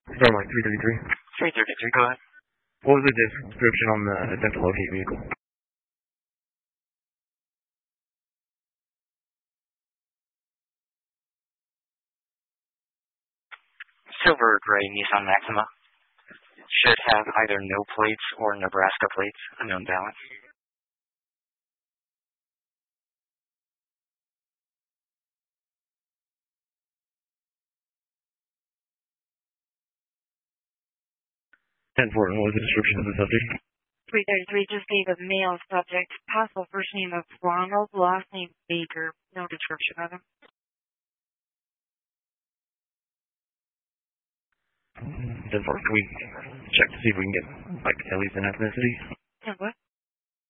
Sorry, like 333. 333, go ahead. What was the description on the attempt to locate vehicle? Silver or gray Nissan Maxima. Should have either no plates or Nebraska plates, unknown balance. What was the description of the subject? 333 just gave a male subject, possible first name of Ronald, last name Baker. No description of him. 10-4, can we check to see if we can get, like, at least an ethnicity? And what?